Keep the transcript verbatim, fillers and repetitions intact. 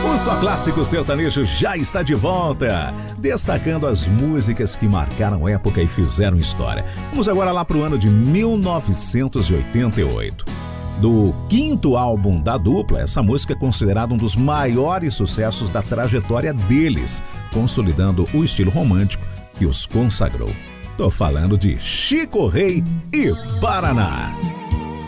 O Só Clássico Sertanejo já está de volta, destacando as músicas que marcaram época e fizeram história. Vamos agora lá para o ano de mil novecentos e oitenta e oito. Do quinto álbum da dupla, essa música é considerada um dos maiores sucessos da trajetória deles, consolidando o estilo romântico que os consagrou. Tô falando de Chico Rei e Paraná.